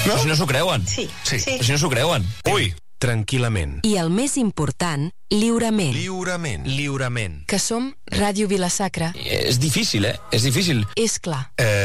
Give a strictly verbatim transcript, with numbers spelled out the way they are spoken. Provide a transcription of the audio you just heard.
No? Si no s'ho creuen. Sí. Sí. sí. Si no s'ho creuen. Ui. Tranquil·lament. I el més important, lliurement. Lliurement. Lliurement. Que som Ràdio Vila-sacra. És difícil, eh? És difícil. És clar. Eh...